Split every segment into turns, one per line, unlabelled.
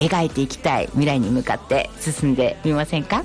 描いていきたい未来に向かって進んでみませんか。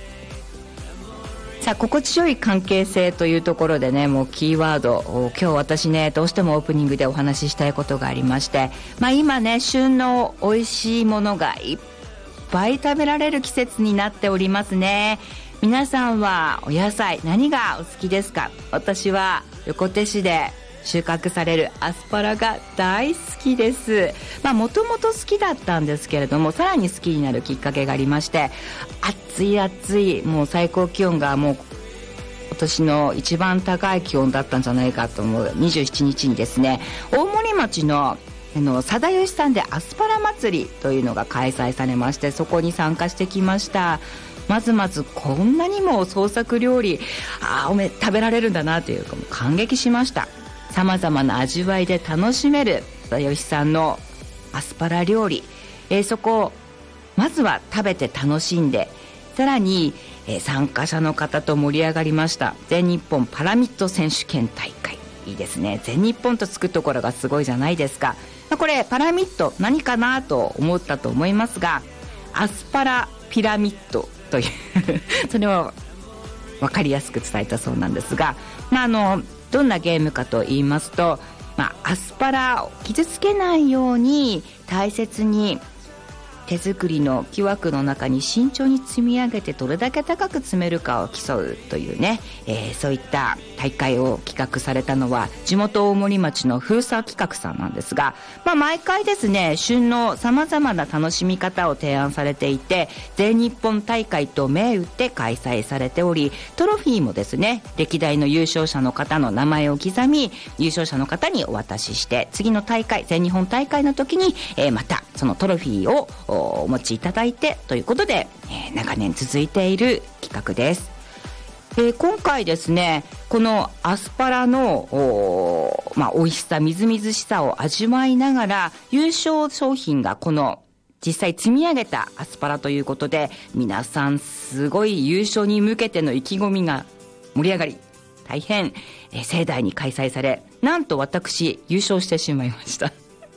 さあ、心地よい関係性というところでね、もうキーワード、今日私ねどうしてもオープニングでお話ししたいことがありまして、今ね旬の美味しいものがいっぱい食べられる季節になっておりますね。皆さんはお野菜何がお好きですか。私は横手市で収穫されるアスパラが大好きです。もともと好きだったんですけれども、さらに好きになるきっかけがありまして、暑いもう最高気温がもう今年の一番高い気温だったんじゃないかと思う27日にですね、大森町の貞吉さんでアスパラ祭りというのが開催されまして、そこに参加してきました。まずこんなにも創作料理食べられるんだなというか、もう感激しました。さまざまな味わいで楽しめる貞吉さんのアスパラ料理、そこをまずは食べて楽しんで、さらに、参加者の方と盛り上がりました。全日本パラミッド選手権大会、いいですね。全日本とつくところがすごいじゃないですか。これパラミッド何かなと思ったと思いますが、アスパラピラミッドというそれを分かりやすく伝えたそうなんですが、どんなゲームかと言いますと、アスパラを傷つけないように大切に手作りの木枠の中に慎重に積み上げて、どれだけ高く積めるかを競うというね、そういった大会を企画されたのは地元大森町の封鎖企画さんなんですが、毎回ですね旬のさまざまな楽しみ方を提案されていて、全日本大会と銘打って開催されており、トロフィーもですね歴代の優勝者の方の名前を刻み、優勝者の方にお渡しして、次の大会全日本大会の時に、またそのトロフィーをお持ちいただいてということで、長年続いている企画です。今回ですね、このアスパラの美味しさみずみずしさを味わいながら、優勝商品がこの実際積み上げたアスパラということで、皆さんすごい優勝に向けての意気込みが盛り上がり、大変盛大に開催され、なんと私優勝してしまいました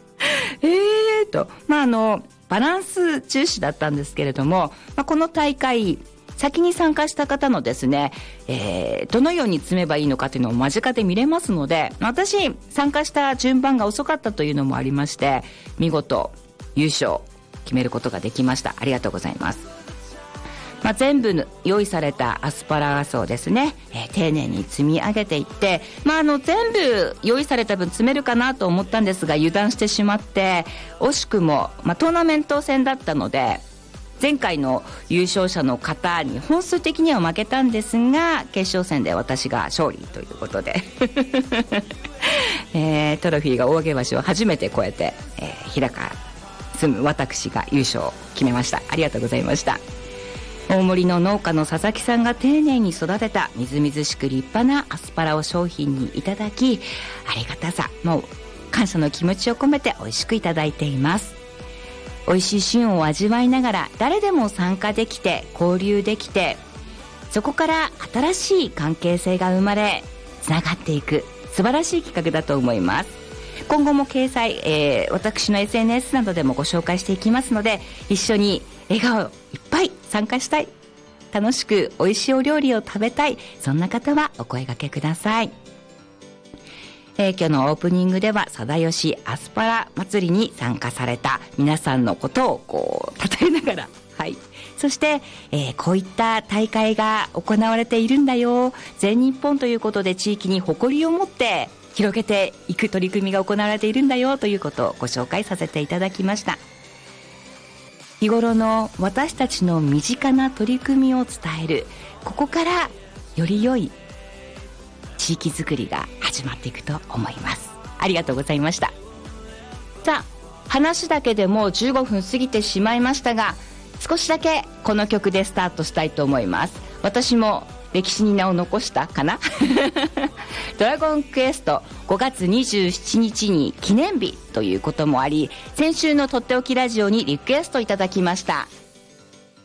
バランス重視だったんですけれども、この大会先に参加した方のですね、どのように積めばいいのかというのを間近で見れますので、私参加した順番が遅かったというのもありまして、見事優勝決めることができました。ありがとうございます。全部用意されたアスパラガスをですね、丁寧に積み上げていって、全部用意された分積めるかなと思ったんですが、油断してしまって惜しくも、トーナメント戦だったので前回の優勝者の方に本数的には負けたんですが、決勝戦で私が勝利ということでトロフィーが大毛橋を初めて越えて、日高住む私が優勝を決めました。ありがとうございました。大森の農家の佐々木さんが丁寧に育てたみずみずしく立派なアスパラを商品にいただき、ありがたさ、もう感謝の気持ちを込めて美味しくいただいています。美味しい旬を味わいながら誰でも参加できて交流できて、そこから新しい関係性が生まれつながっていく素晴らしい企画だと思います。今後も掲載、私の SNS などでもご紹介していきますので、一緒に笑顔いっぱい参加したい、楽しく美味しいお料理を食べたい、そんな方はお声掛けください。今日のオープニングでは貞吉アスパラ祭りに参加された皆さんのことを称えながら、そして、こういった大会が行われているんだよ、全日本ということで地域に誇りを持って広げていく取り組みが行われているんだよということをご紹介させていただきました。日頃の私たちの身近な取り組みを伝える、ここからより良い地域づくりが始まっていくと思います。ありがとうございました。さあ、話だけでもう15分過ぎてしまいましたが、少しだけこの曲でスタートしたいと思います。私も歴史に名を残したかなドラゴンクエスト5月27日に記念日ということもあり、先週のとっておきラジオにリクエストいただきました